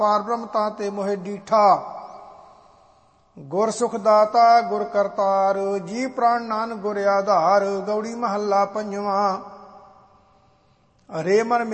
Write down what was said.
ਪਾਰ ਬ੍ਰਹਮ ਤਾਂ ਤੇ ਮੋਹਿ ਡੀਠਾ। ਗੁਰ ਸੁਖ ਦਾਤਾ ਗੁਰ ਕਰਤਾਰ, ਜੀ ਪ੍ਰਾਣ ਨਾਨਕ ਗੁਰ ਆਧਾਰ। ਗੌੜੀ ਮਹੱਲਾ ਪੰਜਵਾਂ। ਰੇ ਮਨ